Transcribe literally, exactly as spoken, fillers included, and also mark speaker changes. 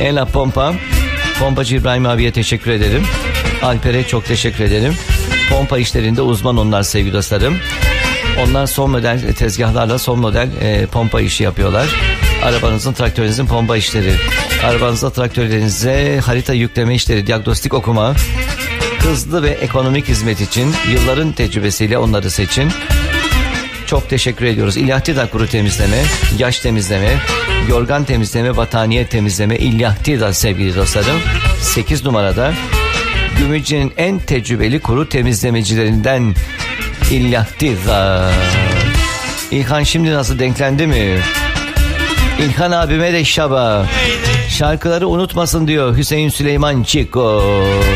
Speaker 1: Ela Pompa. Pompacı İbrahim abiye teşekkür ederim. Alper'e çok teşekkür ederim. Pompa işlerinde uzman onlar sevgili dostlarım. Onlar son model tezgahlarla son model e, pompa işi yapıyorlar. Arabanızın, traktörünüzün pompa işleri. Arabanıza, traktörlerinize harita yükleme işleri, diagnostik okuma. Hızlı ve ekonomik hizmet için yılların tecrübesiyle onları seçin. Çok teşekkür ediyoruz. İlyahtida kuru temizleme, yaş temizleme, yorgan temizleme, battaniye temizleme, İlyahtida sevgili dostlarım. sekiz numarada Gümülcine'nin en tecrübeli kuru temizlemecilerinden İlyahtida. İlhan şimdi nasıl, denklendi mi? İlhan abime de şaba. Şarkıları unutmasın diyor Hüseyin Süleyman Çiko.